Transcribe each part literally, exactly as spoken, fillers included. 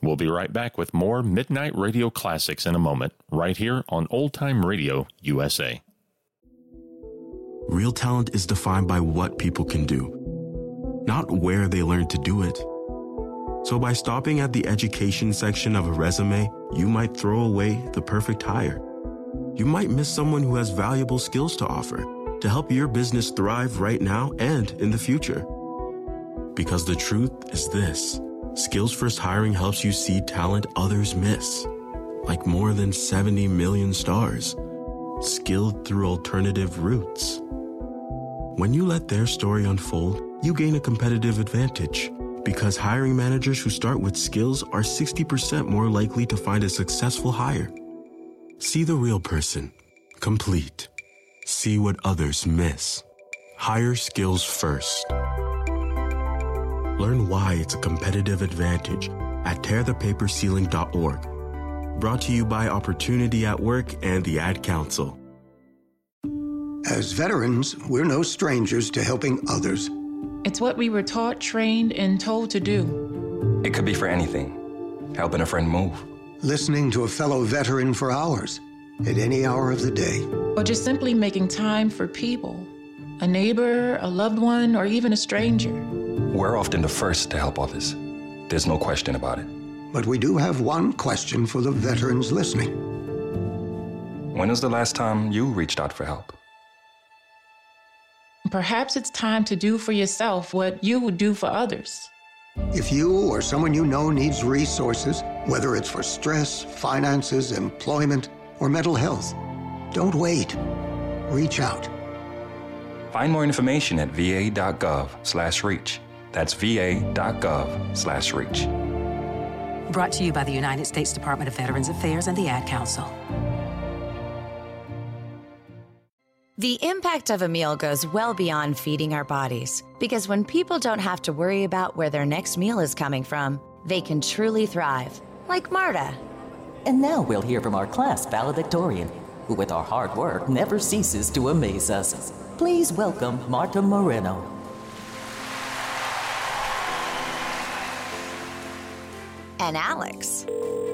We'll be right back with more Midnight Radio Classics in a moment, right here on Old Time Radio U S A. Real talent is defined by what people can do, not where they learn to do it. So by stopping at the education section of a resume, you might throw away the perfect hire. You might miss someone who has valuable skills to offer to help your business thrive right now and in the future. Because the truth is this: Skills First Hiring helps you see talent others miss, like more than seventy million stars, skilled through alternative routes. When you let their story unfold, you gain a competitive advantage, because hiring managers who start with skills are sixty percent more likely to find a successful hire. See the real person, complete. See what others miss. Hire skills first. Learn why it's a competitive advantage at tear the paper ceiling dot org. Brought to you by Opportunity at Work and the Ad Council. As veterans, we're no strangers to helping others. It's what we were taught, trained, and told to do. It could be for anything. Helping a friend move. Listening to a fellow veteran for hours, at any hour of the day. Or just simply making time for people. A neighbor, a loved one, or even a stranger. We're often the first to help others. There's no question about it. But we do have one question for the veterans listening. When was the last time you reached out for help? Perhaps it's time to do for yourself what you would do for others. If you or someone you know needs resources, whether it's for stress, finances, employment, or mental health, don't wait. Reach out. Find more information at va.gov slash reach. That's va.gov slash reach. Brought to you by the United States Department of Veterans Affairs and the Ad Council. The impact of a meal goes well beyond feeding our bodies, because when people don't have to worry about where their next meal is coming from, they can truly thrive, like Marta. And now we'll hear from our class valedictorian, who with our hard work never ceases to amaze us. Please welcome Marta Moreno. And Alex.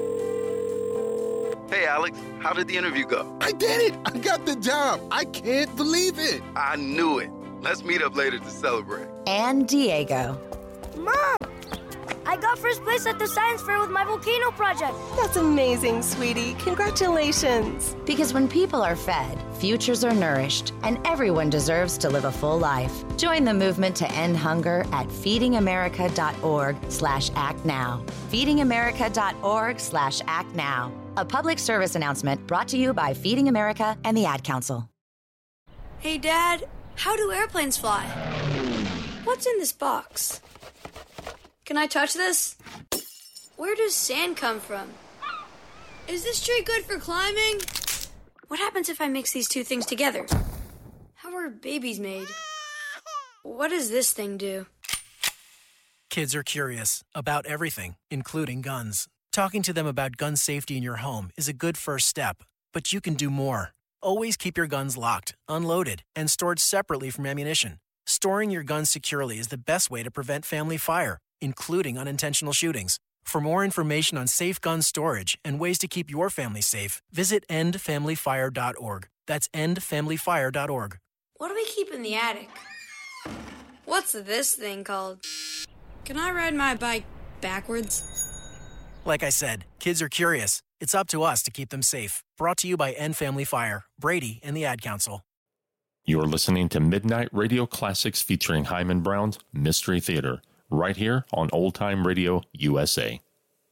Hey, Alex, how did the interview go? I did it! I got the job! I can't believe it! I knew it. Let's meet up later to celebrate. And Diego. Mom! I got first place at the science fair with my volcano project. That's amazing, sweetie. Congratulations. Because when people are fed, futures are nourished, and everyone deserves to live a full life. Join the movement to end hunger at feedingamerica.org slash act now. feedingamerica.org slash act now. A public service announcement brought to you by Feeding America and the Ad Council. Hey, Dad, how do airplanes fly? What's in this box? Can I touch this? Where does sand come from? Is this tree good for climbing? What happens if I mix these two things together? How are babies made? What does this thing do? Kids are curious about everything, including guns. Talking to them about gun safety in your home is a good first step, but you can do more. Always keep your guns locked, unloaded, and stored separately from ammunition. Storing your guns securely is the best way to prevent family fire, including unintentional shootings. For more information on safe gun storage and ways to keep your family safe, visit end family fire dot org. That's end family fire dot org. What do we keep in the attic? What's this thing called? Can I ride my bike backwards? Like I said, kids are curious. It's up to us to keep them safe. Brought to you by End Family Fire, Brady, and the Ad Council. You're listening to Midnight Radio Classics featuring Hyman Brown's Mystery Theater, right here on Old Time Radio U S A.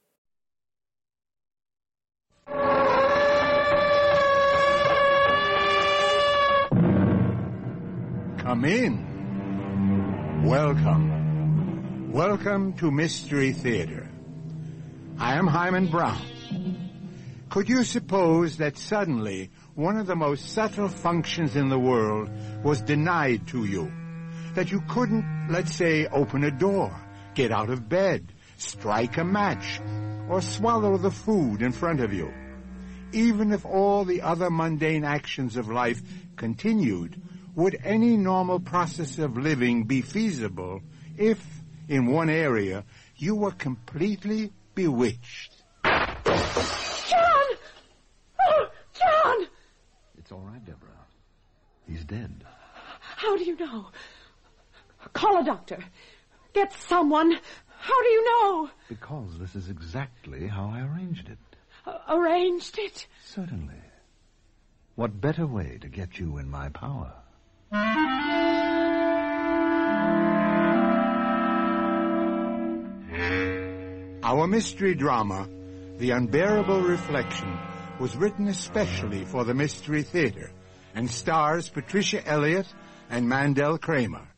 Come in. Welcome. Welcome to Mystery Theater. I am Hyman Brown. Could you suppose that suddenly one of the most subtle functions in the world was denied to you? That you couldn't, let's say, open a door, get out of bed, strike a match, or swallow the food in front of you? Even if all the other mundane actions of life continued, would any normal process of living be feasible if, in one area, you were completely, bewitched. John! Oh, John! It's all right, Deborah. He's dead. How do you know? Call a doctor. Get someone. How do you know? Because this is exactly how I arranged it. Uh, arranged it? Certainly. What better way to get you in my power? Our mystery drama, The Unbearable Reflection, was written especially for the Mystery Theater and stars Patricia Elliott and Mandel Kramer.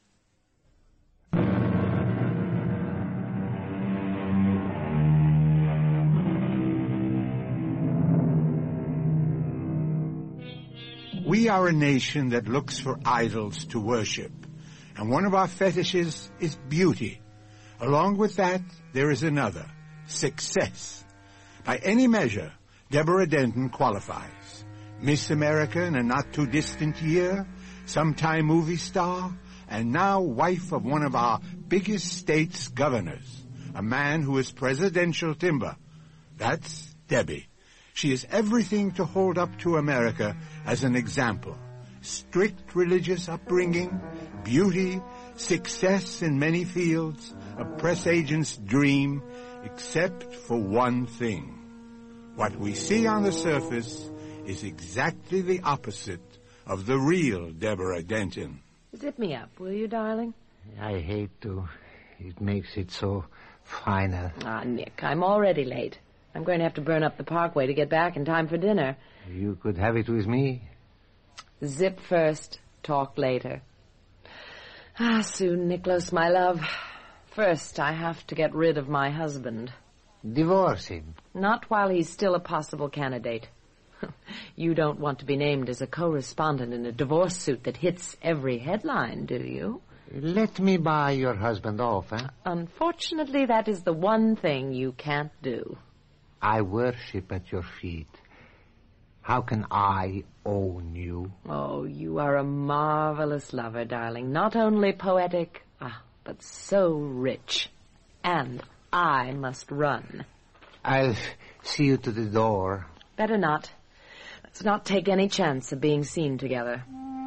We are a nation that looks for idols to worship, and one of our fetishes is beauty. Along with that, there is another, success. By any measure, Deborah Denton qualifies. Miss America in a not-too-distant year, sometime movie star, and now wife of one of our biggest state's governors, a man who is presidential timber. That's Debbie. She is everything to hold up to America as an example. Strict religious upbringing, beauty, success in many fields, a press agent's dream, except for one thing. What we see on the surface is exactly the opposite of the real Deborah Denton. Zip me up, will you, darling? I hate to. It makes it so final. Ah, Nick, I'm already late. I'm going to have to burn up the parkway to get back in time for dinner. You could have it with me. Zip first, talk later. Ah, soon, Nicholas, my love. First, I have to get rid of my husband. Divorce him? Not while he's still a possible candidate. You don't want to be named as a co-respondent in a divorce suit that hits every headline, do you? Let me buy your husband off, eh? Unfortunately, that is the one thing you can't do. I worship at your feet. How can I own you? Oh, you are a marvelous lover, darling. Not only poetic, ah, but so rich. And I must run. I'll see you to the door. Better not. Let's not take any chance of being seen together.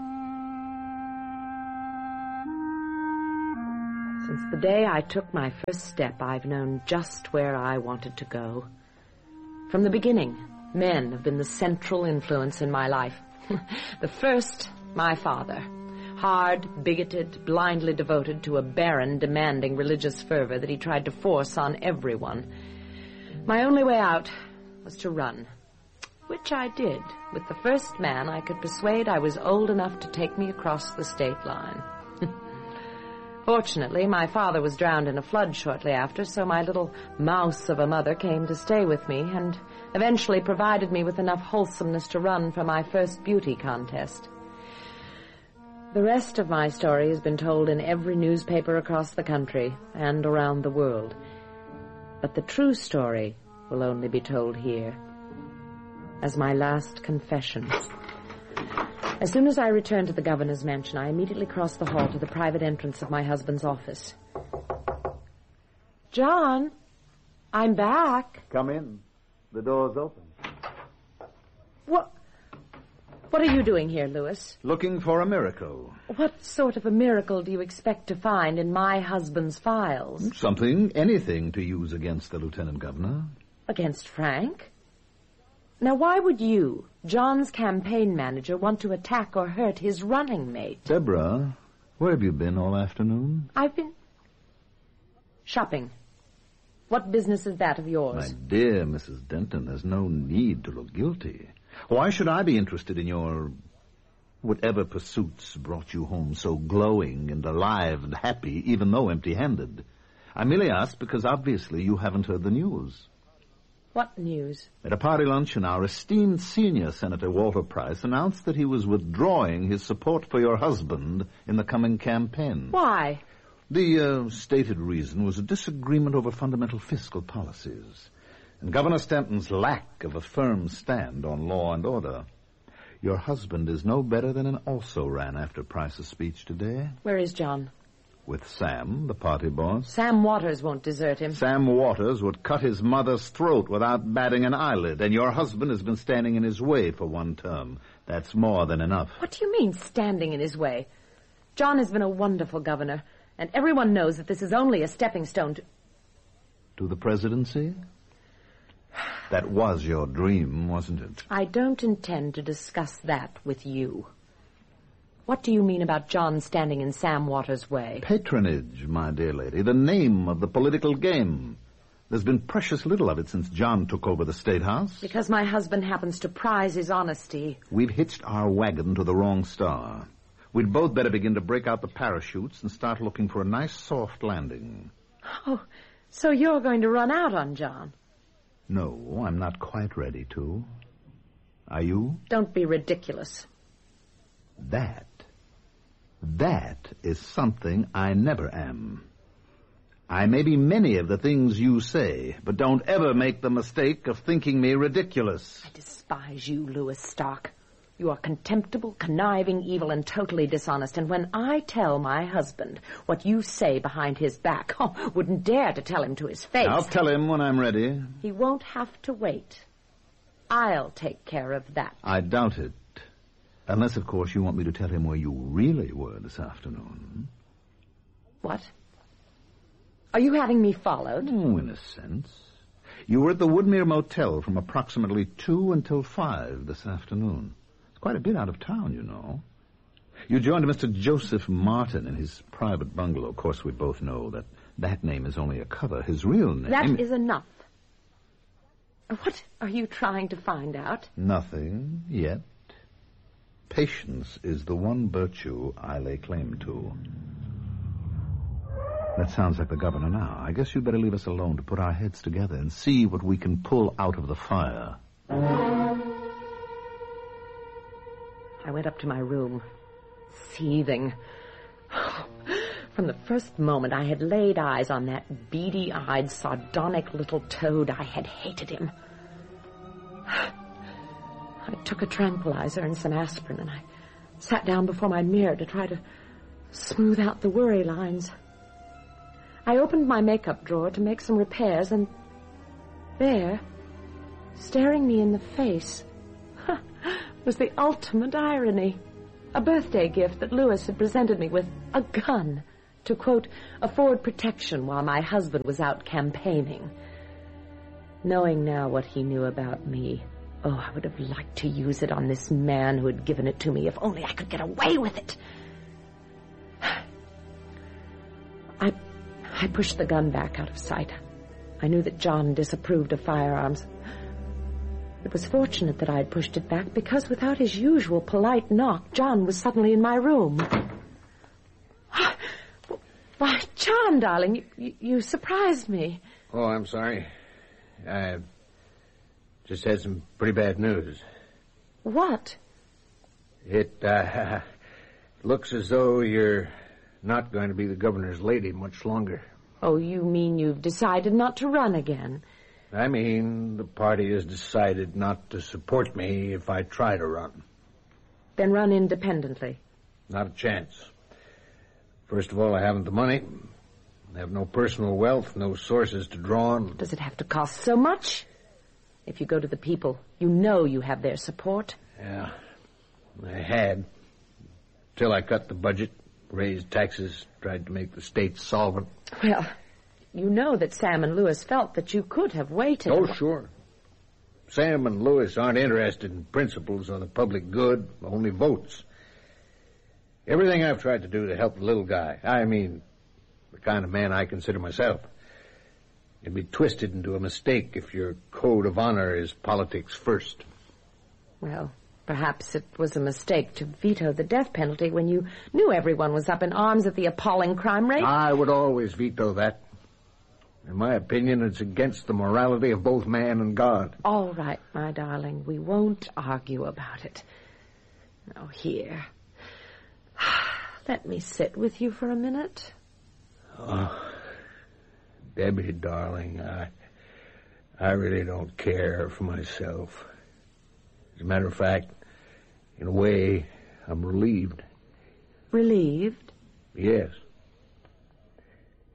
Since the day I took my first step, I've known just where I wanted to go. From the beginning, men have been the central influence in my life. The first, my father. Hard, bigoted, blindly devoted to a barren, demanding religious fervor that he tried to force on everyone. My only way out was to run, which I did with the first man I could persuade I was old enough to take me across the state line. Fortunately, my father was drowned in a flood shortly after, so my little mouse of a mother came to stay with me and eventually provided me with enough wholesomeness to run for my first beauty contest. The rest of my story has been told in every newspaper across the country and around the world. But the true story will only be told here as my last confession. As soon as I returned to the governor's mansion, I immediately crossed the hall to the private entrance of my husband's office. John, I'm back. Come in. The door's open. What? What are you doing here, Louis? Looking for a miracle. What sort of a miracle do you expect to find in my husband's files? Something, anything to use against the lieutenant governor. Against Frank? Now, why would you, John's campaign manager, want to attack or hurt his running mate? Deborah, where have you been all afternoon? I've been shopping. What business is that of yours? My dear Missus Denton, there's no need to look guilty. Why should I be interested in your whatever pursuits brought you home so glowing and alive and happy, even though empty-handed? I merely ask because obviously you haven't heard the news. What news? At a party luncheon, our esteemed senior Senator Walter Price announced that he was withdrawing his support for your husband in the coming campaign. Why? The uh, stated reason was a disagreement over fundamental fiscal policies and Governor Stanton's lack of a firm stand on law and order. Your husband is no better than an also-ran after Price's speech today. Where is John? With Sam, the party boss. Sam Waters won't desert him. Sam Waters would cut his mother's throat without batting an eyelid, and your husband has been standing in his way for one term. That's more than enough. What do you mean, standing in his way? John has been a wonderful governor, and everyone knows that this is only a stepping stone to... To the presidency? That was your dream, wasn't it? I don't intend to discuss that with you. What do you mean about John standing in Sam Waters' way? Patronage, my dear lady, the name of the political game. There's been precious little of it since John took over the State House. Because my husband happens to prize his honesty. We've hitched our wagon to the wrong star. We'd both better begin to break out the parachutes and start looking for a nice soft landing. Oh, so you're going to run out on John? No, I'm not quite ready to. Are you? Don't be ridiculous. That, that is something I never am. I may be many of the things you say, but don't ever make the mistake of thinking me ridiculous. I despise you, Louis Stark. You are contemptible, conniving, evil, and totally dishonest. And when I tell my husband what you say behind his back, oh, wouldn't dare to tell him to his face. I'll tell him when I'm ready. He won't have to wait. I'll take care of that. I doubt it. Unless, of course, you want me to tell him where you really were this afternoon. What? Are you having me followed? Oh, in a sense. You were at the Woodmere Motel from approximately two until five this afternoon. It's quite a bit out of town, you know. You joined Mister Joseph Martin in his private bungalow. Of course, we both know that that name is only a cover. His real name... That is enough. What are you trying to find out? Nothing yet. Patience is the one virtue I lay claim to. That sounds like the governor now. I guess you'd better leave us alone to put our heads together and see what we can pull out of the fire. I went up to my room, seething. From the first moment I had laid eyes on that beady-eyed, sardonic little toad, I had hated him. I took a tranquilizer and some aspirin, and I sat down before my mirror to try to smooth out the worry lines. I opened my makeup drawer to make some repairs, and there, staring me in the face, was the ultimate irony. A birthday gift that Louis had presented me with, a gun, to, quote, afford protection while my husband was out campaigning. Knowing now what he knew about me, oh, I would have liked to use it on this man who had given it to me, if only I could get away with it. I, I pushed the gun back out of sight. I knew that John disapproved of firearms. It was fortunate that I had pushed it back, because without his usual polite knock, John was suddenly in my room. Why, John, darling, you, you, you surprised me. Oh, I'm sorry. I just had some pretty bad news. What? It uh, looks as though you're not going to be the governor's lady much longer. Oh, you mean you've decided not to run again? I mean, the party has decided not to support me if I try to run. Then run independently. Not a chance. First of all, I haven't the money. I have no personal wealth, no sources to draw on. Does it have to cost so much? If you go to the people, you know you have their support. Yeah, I had. Till I cut the budget, raised taxes, tried to make the state solvent. Well, you know that Sam and Louis felt that you could have waited. Oh, sure. Sam and Louis aren't interested in principles or the public good, only votes. Everything I've tried to do to help the little guy, I mean, the kind of man I consider myself, can be twisted into a mistake if your code of honor is politics first. Well, perhaps it was a mistake to veto the death penalty when you knew everyone was up in arms at the appalling crime rate. I would always veto that. In my opinion, it's against the morality of both man and God. All right, my darling, we won't argue about it. Now, here. Let me sit with you for a minute. Oh, Debbie, darling, I, I really don't care for myself. As a matter of fact, in a way, I'm relieved. Relieved? Yes.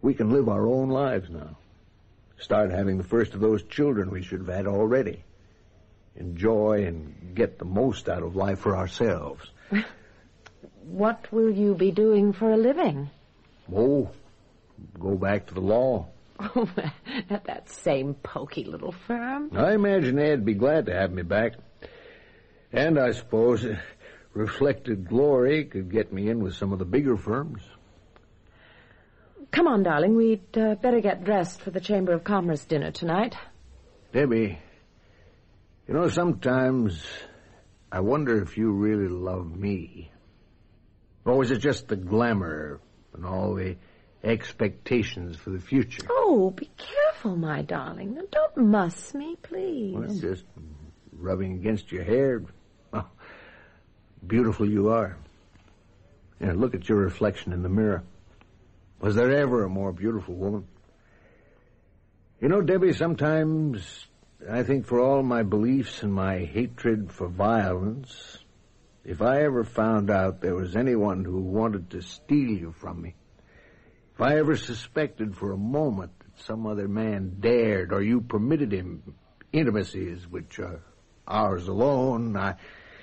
We can live our own lives now. Start having the first of those children we should have had already. Enjoy and get the most out of life for ourselves. What will you be doing for a living? Oh, go back to the law. Oh, at that same poky little firm? I imagine Ed'd be glad to have me back. And I suppose uh, reflected glory could get me in with some of the bigger firms. Come on, darling. We'd uh, better get dressed for the Chamber of Commerce dinner tonight. Debbie, you know, sometimes I wonder if you really love me. Or is it just the glamour and all the expectations for the future? Oh, be careful, my darling. Now, don't muss me, please. Well, just rubbing against your hair. Oh, beautiful you are. Yeah, look at your reflection in the mirror. Was there ever a more beautiful woman? You know, Debbie, sometimes I think for all my beliefs and my hatred for violence, if I ever found out there was anyone who wanted to steal you from me, if I ever suspected for a moment that some other man dared or you permitted him intimacies which are ours alone, I,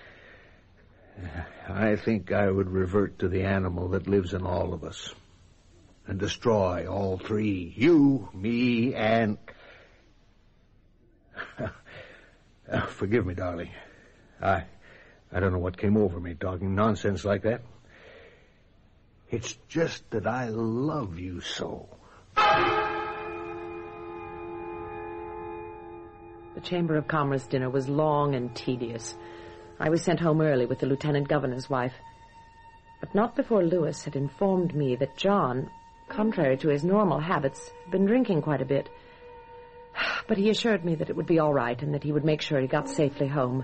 I think I would revert to the animal that lives in all of us and destroy all three, you, me, and... oh, forgive me, darling. I, I don't know what came over me talking nonsense like that. It's just that I love you so. The Chamber of Commerce dinner was long and tedious. I was sent home early with the lieutenant governor's wife. But not before Lewis had informed me that John, contrary to his normal habits, had been drinking quite a bit. But he assured me that it would be all right and that he would make sure he got safely home.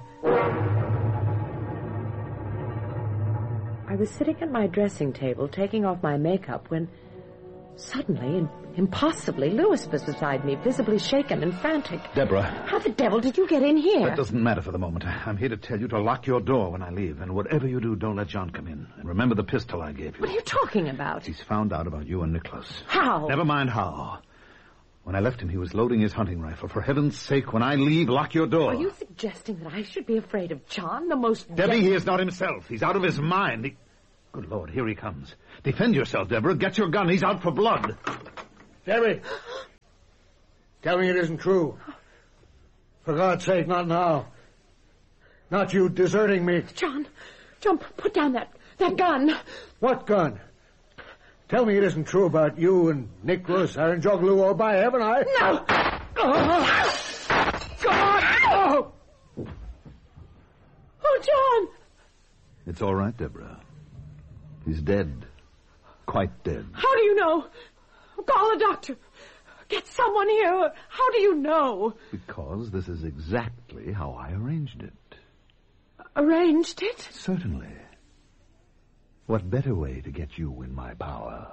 I was sitting at my dressing table taking off my makeup when suddenly and impossibly Lewis was beside me, visibly shaken and frantic. Deborah. How the devil did you get in here? That doesn't matter for the moment. I'm here to tell you to lock your door when I leave, and whatever you do, don't let John come in. And remember the pistol I gave you. What are you talking about? He's found out about you and Nicholas. How? Never mind how. When I left him, he was loading his hunting rifle. For heaven's sake, when I leave, lock your door. Are you suggesting that I should be afraid of John, the most... Debbie, de- he is not himself. He's out of his mind. He... Good Lord, here he comes. Defend yourself, Deborah. Get your gun. He's out for blood. Debbie, tell me it isn't true. For God's sake, not now. Not you deserting me. John, John, put down that, that gun. What gun? Tell me it isn't true about you and Nicholas Aranjoglu, or by heaven, I... No! Oh, God! Oh! Oh, John! It's all right, Deborah. He's dead. Quite dead. How do you know? Call a doctor. Get someone here. How do you know? Because this is exactly how I arranged it. Arranged it? Certainly. What better way to get you in my power?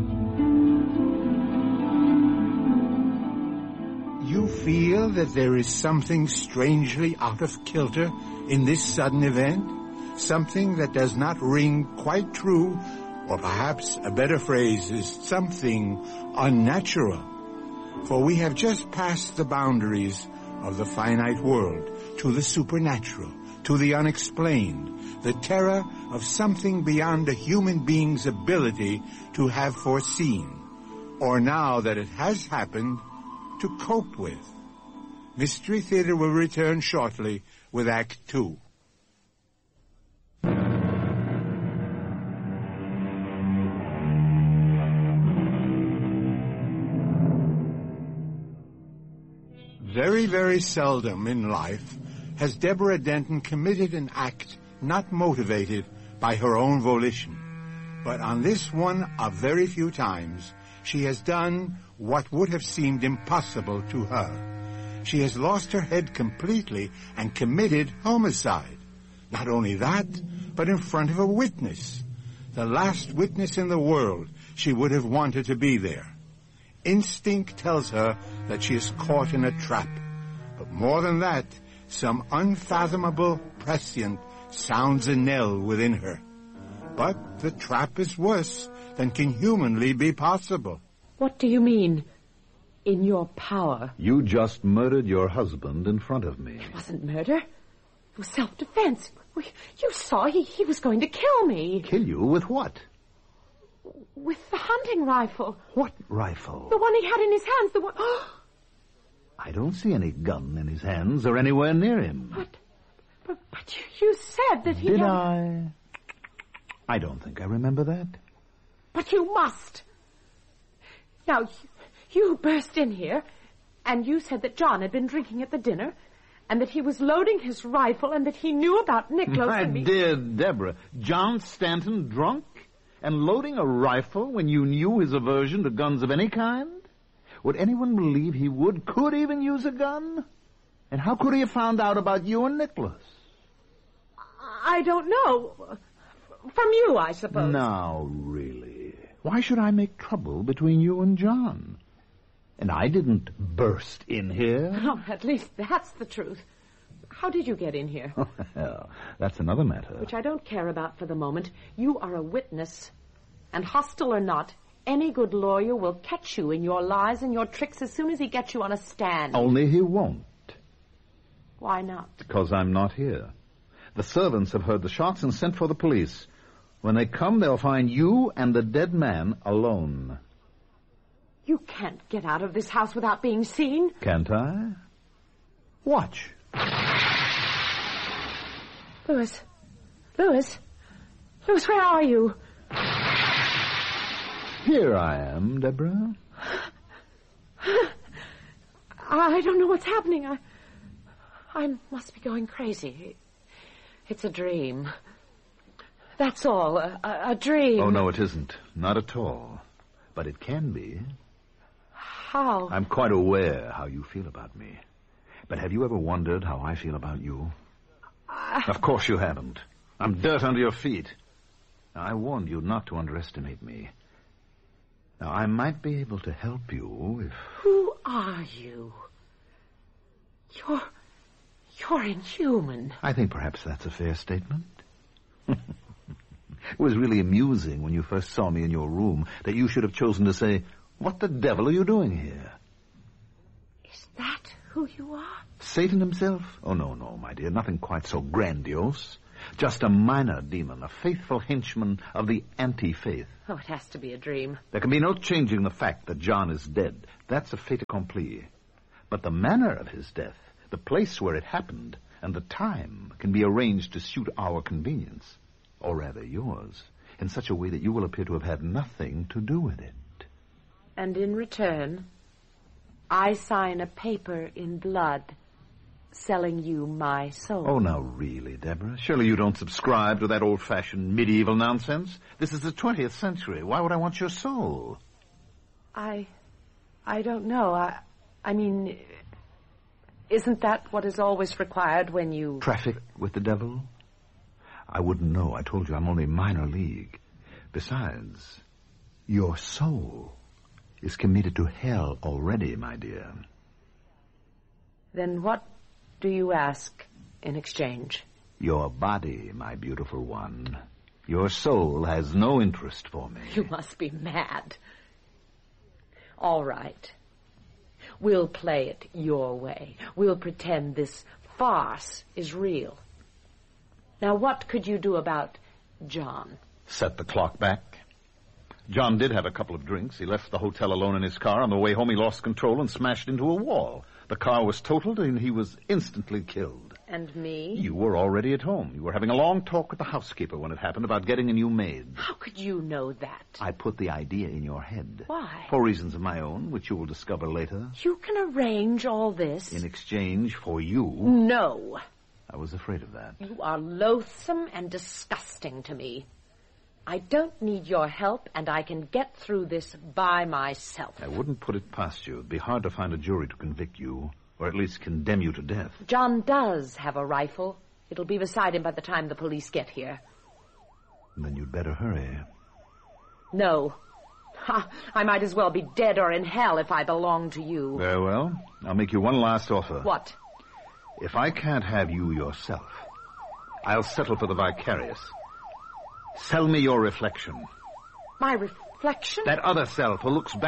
You feel that there is something strangely out of kilter in this sudden event? Something that does not ring quite true, or perhaps a better phrase is something unnatural. For we have just passed the boundaries of the finite world to the supernatural, to the unexplained, the terror of something beyond a human being's ability to have foreseen, or now that it has happened, to cope with. Mystery Theater will return shortly with Act Two. Very, very seldom in life has Deborah Denton committed an act not motivated by her own volition. But on this one of very few times, she has done what would have seemed impossible to her. She has lost her head completely and committed homicide. Not only that, but in front of a witness. The last witness in the world she would have wanted to be there. Instinct tells her that she is caught in a trap. But more than that, some unfathomable prescient sounds a knell within her. But the trap is worse than can humanly be possible. What do you mean, in your power? You just murdered your husband in front of me. It wasn't murder. It was self-defense. You saw he, he was going to kill me. Kill you with what? With the hunting rifle. What rifle? The one he had in his hands, the one... I don't see any gun in his hands or anywhere near him. But, but, but you, you said that he Did had... I? I don't think I remember that. But you must. Now, you, you burst in here, and you said that John had been drinking at the dinner, and that he was loading his rifle, and that he knew about Nicholas My and me. dear Deborah, John Stanton drunk and loading a rifle when you knew his aversion to guns of any kind? Would anyone believe he would, could even use a gun? And how could he have found out about you and Nicholas? I don't know. From you, I suppose. Now, really, why should I make trouble between you and John? And I didn't burst in here. Oh, at least that's the truth. How did you get in here? Well, that's another matter. Which I don't care about for the moment. You are a witness. And hostile or not, any good lawyer will catch you in your lies and your tricks as soon as he gets you on a stand. Only he won't. Why not? Because I'm not here. The servants have heard the shots and sent for the police. When they come, they'll find you and the dead man alone. You can't get out of this house without being seen. Can't I? Watch. Louis. Louis. Louis, where are you? Here I am, Deborah. I don't know what's happening. I, I must be going crazy. It's a dream. That's all. A, a, a dream. Oh, no, it isn't. Not at all. But it can be. How? I'm quite aware how you feel about me. But have you ever wondered how I feel about you? Uh... Of course you haven't. I'm dirt under your feet. Now, I warned you not to underestimate me. Now, I might be able to help you if... Who are you? You're... You're inhuman. I think perhaps that's a fair statement. It was really amusing when you first saw me in your room that you should have chosen to say, "What the devil are you doing here?" Is that who you are? Satan himself? Oh, no, no, my dear, nothing quite so grandiose. Just a minor demon, a faithful henchman of the anti-faith. Oh, it has to be a dream. There can be no changing the fact that John is dead. That's a fait accompli. But the manner of his death, the place where it happened, and the time can be arranged to suit our convenience, or rather yours, in such a way that you will appear to have had nothing to do with it. And in return, I sign a paper in blood selling you my soul. Oh, now really, Deborah, surely you don't subscribe to that old-fashioned medieval nonsense? This is the twentieth century. Why would I want your soul? I... I don't know. I... I mean... Isn't that what is always required when you... Traffic with the devil? I wouldn't know. I told you I'm only minor league. Besides, your soul is committed to hell already, my dear. Then what do you ask in exchange? Your body, my beautiful one. Your soul has no interest for me. You must be mad. All right. We'll play it your way. We'll pretend this farce is real. Now, what could you do about John? Set the clock back. John did have a couple of drinks. He left the hotel alone in his car. On the way home, he lost control and smashed into a wall. The car was totaled, and he was instantly killed. And me? You were already at home. You were having a long talk with the housekeeper when it happened about getting a new maid. How could you know that? I put the idea in your head. Why? For reasons of my own, which you will discover later. You can arrange all this? In exchange for you. No. I was afraid of that. You are loathsome and disgusting to me. I don't need your help, and I can get through this by myself. I wouldn't put it past you. It'd be hard to find a jury to convict you, or at least condemn you to death. John does have a rifle. It'll be beside him by the time the police get here. Then you'd better hurry. No. Ha, I might as well be dead or in hell if I belong to you. Very well. I'll make you one last offer. What? If I can't have you yourself, I'll settle for the vicarious. Sell me your reflection. My reflection? That other self who looks back